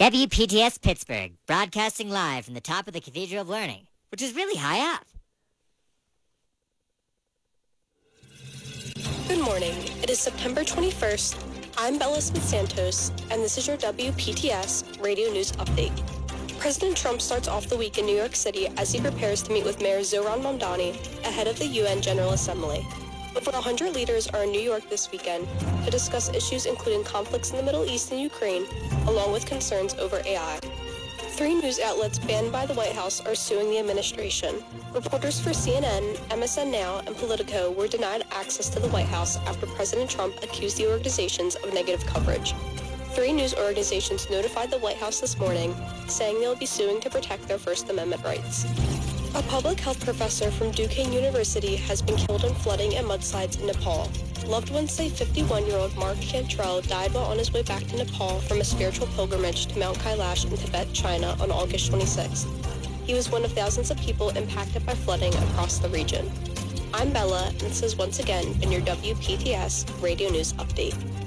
WPTS Pittsburgh, broadcasting live from the top of the Cathedral of Learning, which is really high up. Good morning. It is September 21st. I'm Bella Smith-Santos, and this is your WPTS Radio News Update. President Trump starts off the week in New York City as he prepares to meet with Mayor Zohran Mamdani ahead of the UN General Assembly. Over 100 leaders are in New York this weekend to discuss issues including conflicts in the Middle East and Ukraine, along with concerns over AI. 3 news outlets banned by the White House are suing the administration. Reporters for CNN, MSN Now, and Politico were denied access to the White House after President Trump accused the organizations of negative coverage. 3 news organizations notified the White House this morning, saying they'll be suing to protect their First Amendment rights. A public health professor from Duquesne University has been killed in flooding and mudslides in Nepal. Loved ones say 51-year-old Mark Cantrell died while on his way back to Nepal from a spiritual pilgrimage to Mount Kailash in Tibet, China on August 26th. He was one of thousands of people impacted by flooding across the region. I'm Bella, and this has once again been your WPTS Radio News Update.